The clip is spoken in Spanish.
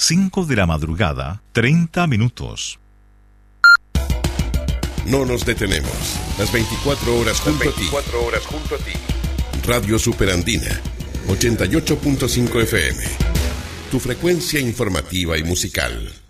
5 de la madrugada, 30 minutos. No nos detenemos. Las 24 horas junto a ti. Radio Superandina, 88.5 FM. Tu frecuencia informativa y musical.